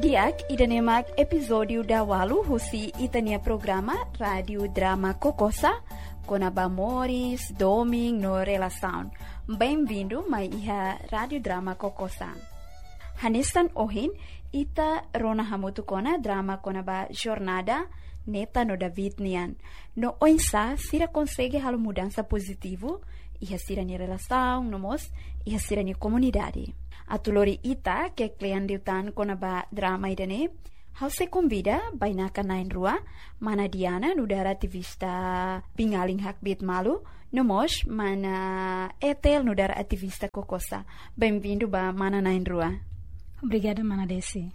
Diak idanemak episódio da Walu husi itania programa Rádio Drama Kokosa com Abamores, Doming no Relação. Bem-vindo mai iha Rádio Drama Kokosa. Hanestan ohin ita rona hamutu kona drama kona ba jornada neta no David nian. No oinsa sira consegue halo mudança positivo iha sira ni relação nomos iha sira ni comunidade. A tulori ita que klian diutan kona ba drama idane hau se convida baina kanain rua mana Diana nudara ativista pingaling hakbit malu nomos mana Etel nudara ativista Kokosa. Bem-vindo ba mana nain rua. Obrigada, mana Desi.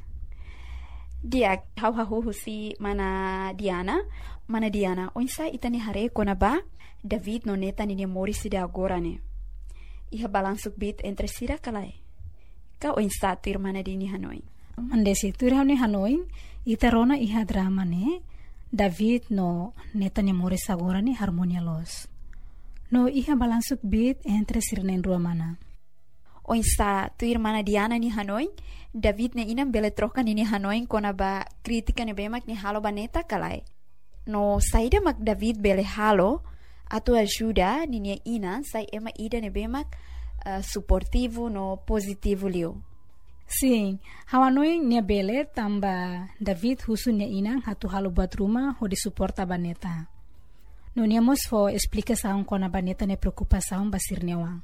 Dia hau husi mana Diana onsa itani hare kona ba David no neta ni mori sida agora ne. Iha balansuk bit entre sira kalai. Ka onsa tir mana dini Hanoi. Mandesi tur ni Hanoi ita rona iha drama ne David no neta ni mori agora ni harmonia los. No iha balansuk bit entre sira nen rua mana. Onsa tuir mana Diana ni Hanoi, David ne inam bele troca ni Hanoi kona ba kritika ne bemak ni halo baneta kalai. No saida mak David bele halo, atu ajuda ni ina sai ema ida ne bemak suportivo no positivo liu. Sim, Hanoi ne bele tamba David husu ne ina hatu halo bat rumah ho di suporta baneta. No niamos fo explicação kona baneta ne preocupação basir newang.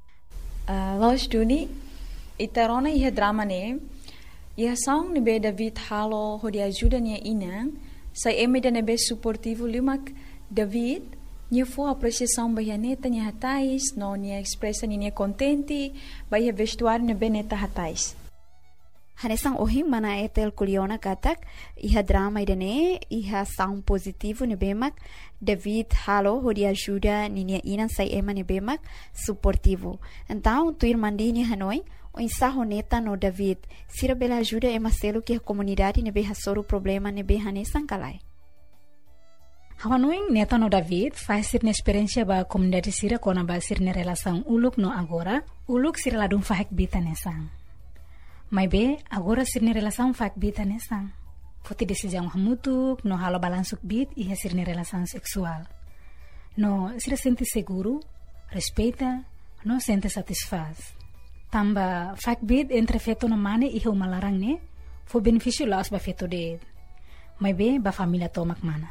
Los Duni, itarona iha drama ne, iha saung ne be David halo ho di ajuda ne inang, sai eme da ne be suportivo limak David, nia fo apreciação bahia neta nia hatais, no nia expressa nia contenti, bahia vestuário ne be neta hatais. Hanesang ohim mana Etel kuliona katak iha drama idane iha sound positivo ne bemak David halo ho di ajuda ninia inan sai ema ne bemak suportivo. Então tu irmandi ni Hanoi o ensaho neta no David sira bela ajuda ema selo que a comunidade ne be hasoro problema ne be hanesang kalai. Hanoi neta no David faz sir ne experiência ba comunidade sira kona ba sir ne relação uluk no agora uluk sira ladung fahek bita nesang. Mai be, agora sirne relação fak bita nesang. Foti decisão hamutuk, no halo balansuk bit, iha sirne relação sexual. No sira sente seguro, respeita, no sente satisfaz. Tamba fak bit entre feto no mane iha umalarang ne, fo benefício laos ba feto de. Mai be, ba família tomak mana.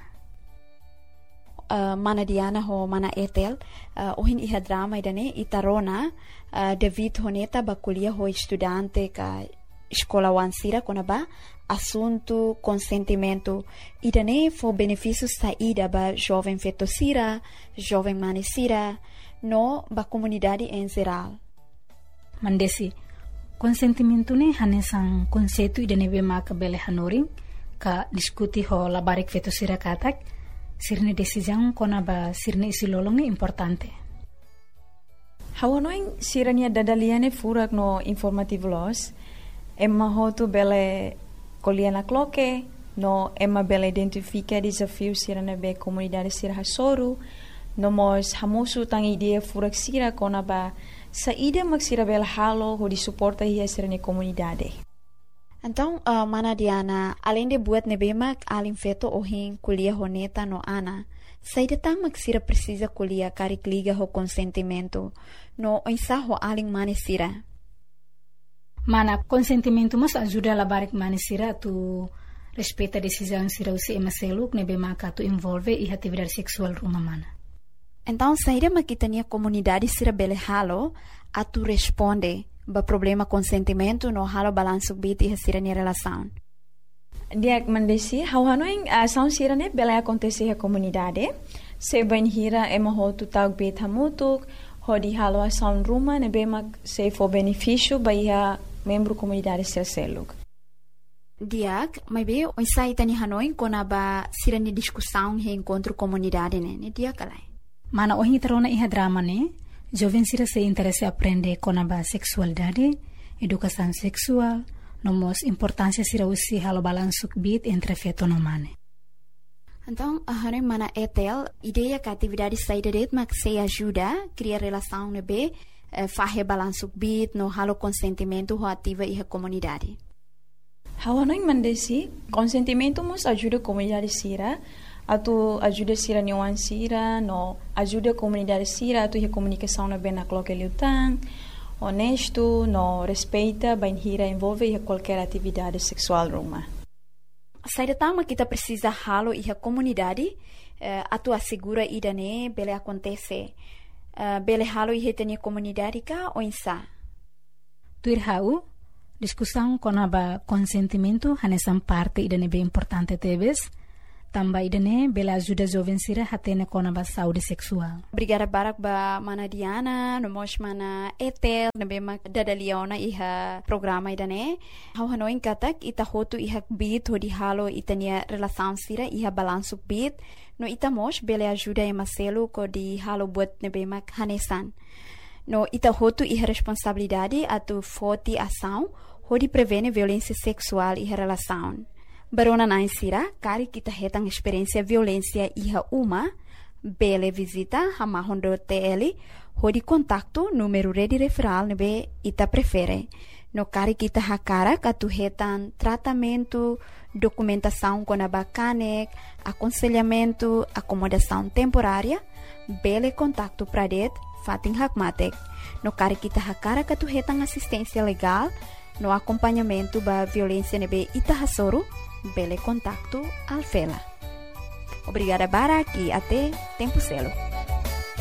Mana Diana ho mana Etel ohin iha drama idane itarona David honeta ba kuliah ho estudante ka escola wansira kona ba assunto consentimento idane fo benefícios saída ba jovem fetosira jovem manesira no ba comunidade em geral. Mandesi consentimento ne hanesang conceito idane be maka bele hanoring ka diskuti ho labarik fetosira katak sirne decisão kona ba sirne isilolong ni importante. Hawanoing sirania dadaliane furak no informativo los, emma hotu bele koliana kloke, no emma bele identifica desafio sirane be comunidade sira hasoru, no mos hamosu tang idea furak sira kona ba saída mag sira bele halo ho di suporta hia sirane comunidade. Então, mana Diana, além de buat nebemak alin feto ohin kuliah honeta no ana, saída tang magsira precisa kuliah karik liga ho consentimento no oinsa ho alin manesira. Mana consentimento mas ajuda la barik manesira tu respeita decisão sira usi emaseluk nebemak tu envolve e atividade sexual rumah mana. Então, saída makitania comunidade sira bele halo a tu responde ba problema consentimento no halo balanço bit e sira ni relação. Dia mandesi hawanoing sound sira ne bela acontece a comunidade se ben hira ema ho tu tag bit hamutuk ho di halo a sound ruma ne bemak se fo benefício ba ia membro comunidade sira seluk. Diak, mai be o sai tani Hanoi kona ba sira ni discussão he encontro comunidade ne dia kalai. Mana ohi terona iha drama ne jovem sira se interessa aprende kona ba sexualidade, educação sexual, nomos importância sira usi halo balansuk bit entre feto no mane. Então, a Hanoi mana Etel, ideia que a atividade saída de mas se ajuda criar relação ne be fahe balansuk bit no halo consentimento ho ativa e a comunidade. Hawa não mandesi, consentimento nos ajuda a comunidade sira, atu ajuda sira niwan sira, no ajuda a comunidade sira, atu a comunicação na bem na cloque liutang, honesto, no respeita, bem hira envolve a qualquer atividade sexual ruma. Saída tama kita precisa halo a comunidade, atu assegura idane bele acontece, bele halo a tenia comunidade ka ou insa. Tuirhau discussão com a consentimento hanesan parte idane bem importante tebes, também idane bela ajuda jovem sira hatene com a saúde sexual. Obrigada barak ba mana Diana, no mos mana Etel, na bema dadaliona iha programa idane. Hau hanoin katak ita hotu iha bit hodi halo itania relação sira iha balanço bit, no ita mos bela ajuda e maselo ko di halo buat na bema hanesan. No ita hotu iha responsabilidade atu forte ação hodi prevene violência sexual iha relação. Barona na insira, kari kita hetang experiência violência iha uma, bele visita hama hondo TL, hodi kontakto número rede referral nebe ita prefere. No kari kita hakara katu hetan tratamento, documentação com a bacanek, aconselhamento, acomodação temporária, bele kontakto pradet, fating hakmatek. No kari kita hakara katu hetan assistência legal, no acompanhamento ba violência nebe ita hasoro, bele contacto alfela. Obrigada Barak e até tempo celo.